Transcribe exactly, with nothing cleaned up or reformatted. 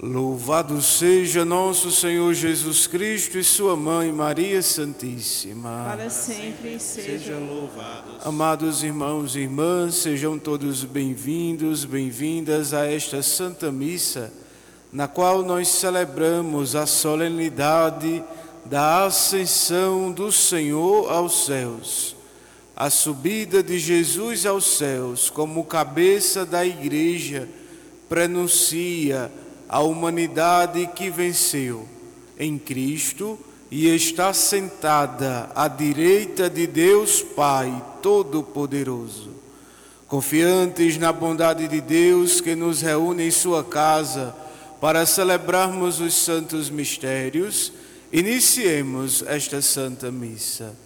Louvado seja nosso Senhor Jesus Cristo e sua Mãe Maria Santíssima. Para sempre seja louvado. Amados irmãos e irmãs, sejam todos bem-vindos, bem-vindas a esta Santa Missa, na qual nós celebramos a solenidade da ascensão do Senhor aos céus. A subida de Jesus aos céus como cabeça da Igreja prenuncia a humanidade que venceu em Cristo e está sentada à direita de Deus Pai Todo-Poderoso. Confiantes na bondade de Deus que nos reúne em sua casa para celebrarmos os santos mistérios, iniciemos esta Santa Missa.